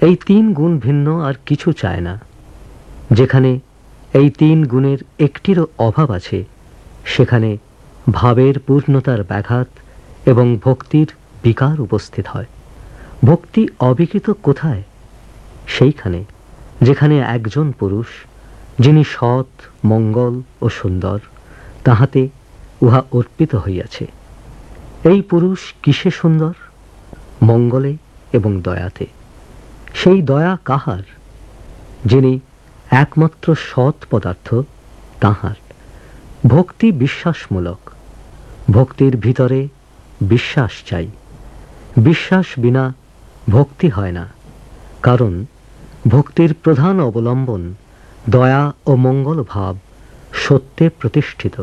এই তিন গুণ ভিন্ন আর কিছু চায় না। যেখানে এই তিন গুণের একটিরও অভাব আছে, সেখানে ভাবের পূর্ণতার ব্যাঘাত এবং ভক্তির বিকার উপস্থিত হয়। ভক্তি অবিকৃত কোথায়? সেইখানে যেখানে একজন পুরুষ, যিনি সৎ, মঙ্গল ও সুন্দর, তাহাতে উহা অর্পিত হইয়াছে। এই পুরুষ কিসে সুন্দর? মঙ্গলে এবং দয়াতে। সেই দয়া কাহার? যিনি একমাত্র সৎ পদার্থ, তাহার। ভক্তি বিশ্বাসমূলক। ভক্তির ভিতরে বিশ্বাস চাই। বিশ্বাস বিনা ভক্তি হয় না, কারণ ভক্তির প্রধান অবলম্বন দয়া ও মঙ্গল ভাব সত্যে প্রতিষ্ঠিত।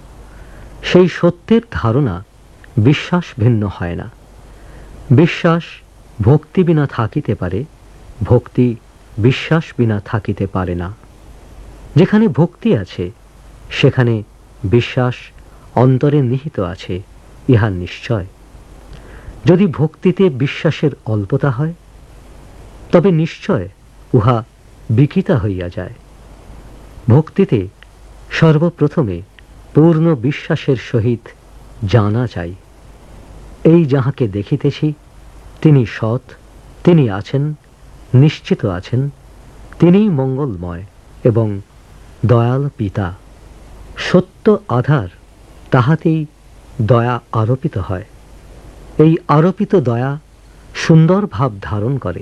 সেই সত্যের ধারণা বিশ্বাস ভিন্ন হয় না। বিশ্বাস ভক্তি বিনা থাকিতে পারে, ভক্তি বিশ্বাস বিনা থাকিতে পারে না। যেখানে ভক্তি আছে, সেখানে বিশ্বাস অন্তরে নিহিত আছে, ইহা নিশ্চয়। যদি ভক্তিতে বিশ্বাসের অল্পতা হয়, তবে নিশ্চয় উহা বিকৃতা হইয়া যায়। ভক্তিতে সর্বপ্রথমে পূর্ণ বিশ্বাসের সহিত জানা চাই, এই যাহাকে দেখিতেছি তিনি সৎ, তিনি আছেন, নিশ্চিত আছেন, তিনিই মঙ্গলময় এবং দয়াল পিতা। সত্য আধার, তাহাতেই দয়া আরোপিত হয়। এই আরোপিত দয়া সুন্দর ভাব ধারণ করে।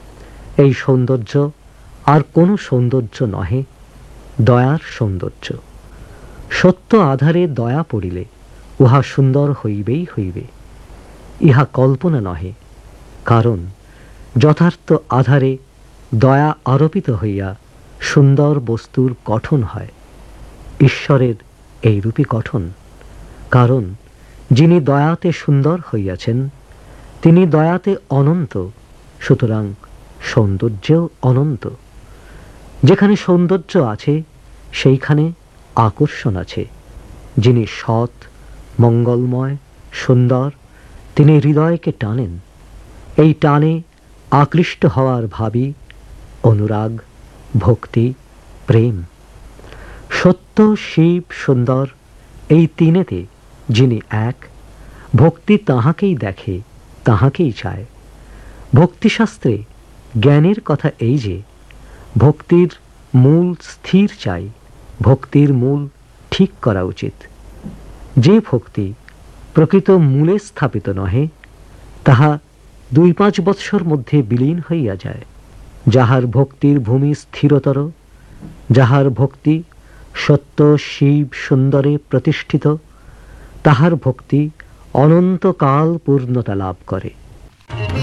এই সৌন্দর্য আর কোনো সৌন্দর্য নহে, দয়ার সৌন্দর্য। সত্য আধারে দয়া পড়িলে উহা সুন্দর হইবেই হইবে। ইহা কল্পনা নহে, কারণ যথার্থ আধারে দয়া আরোপিত হইয়া সুন্দর বস্তুর গঠন হয়। ঈশ্বরের এইরূপই গঠন, কারণ যিনি দয়াতে সুন্দর হইয়াছেন, তিনি দয়াতে অনন্ত, সুতরাং সৌন্দর্যেও অনন্ত। যেখানে সৌন্দর্য আছে, সেইখানে আকর্ষণ আছে। যিনি সৎ, মঙ্গলময়, সুন্দর, তিনি হৃদয়কে টানেন। এই টানে আকৃষ্ট হওয়ার ভাবই অনুরাগ, ভক্তি, প্রেম। সত্য, শিব, সুন্দর, এই তিনেতে যিনি এক, ভক্তি তাহাকেই দেখে, তাহাকেই চায়। ভক্তিশাস্ত্রে জ্ঞানের কথা এই যে, ভক্তির মূল স্থির চাই, ভক্তির মূল ঠিক করা উচিত। যে ভক্তি প্রকৃত মূলে স্থাপিত নহে, তাহা 2-5 বৎসর মধ্যে বিলীন হইয়া যায়। যাহার ভক্তির ভূমি স্থিরতর, যাহার ভক্তি সত্য, শিব, সুন্দরে প্রতিষ্ঠিত, তাহার ভক্তি অনন্তকাল পূর্ণতা লাভ করে।